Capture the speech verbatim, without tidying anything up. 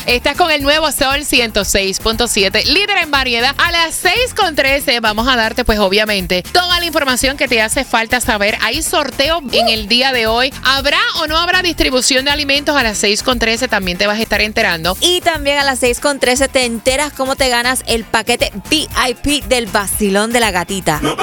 Estás con el nuevo Sol ciento seis punto siete, líder en variedad. A las seis con trece vamos a darte, pues obviamente, toda la información que te hace falta saber. Hay sorteo en el día de hoy. ¿Habrá o no habrá distribución de alimentos? A las seis con trece también te vas a estar enterando. Y también a las seis con trece te enteras cómo te ganas el paquete V I P del vacilón de la gatita.